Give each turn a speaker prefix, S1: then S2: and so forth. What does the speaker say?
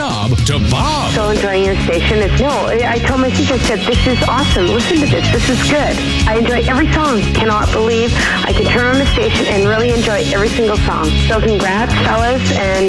S1: knob to Bob.
S2: So enjoying your station. I told my sister, I said, this is awesome. Listen to this. This is good. I enjoy every song. Cannot believe I can turn on the station and really enjoy every single song. So congrats, fellas, and